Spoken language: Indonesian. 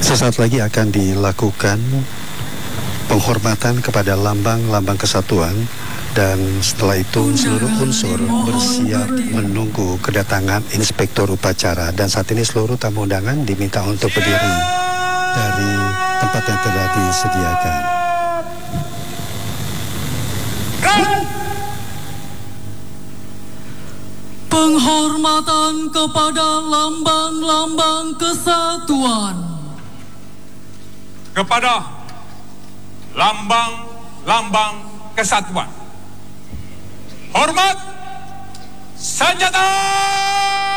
Sesaat lagi akan dilakukan penghormatan kepada lambang-lambang kesatuan, dan setelah itu seluruh unsur bersiap menunggu kedatangan inspektur upacara. Dan saat ini seluruh tamu undangan diminta untuk berdiri dari tempat yang telah disediakan. Penghormatan kepada lambang-lambang kesatuan. Kepada lambang-lambang kesatuan. Hormat senjata!